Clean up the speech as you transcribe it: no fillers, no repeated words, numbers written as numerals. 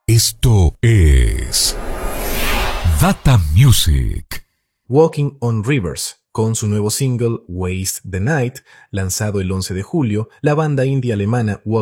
Esto es Data Music. Walking on Rivers, con su nuevo single Waste the Night, lanzado el 11 de julio, la banda indie alemana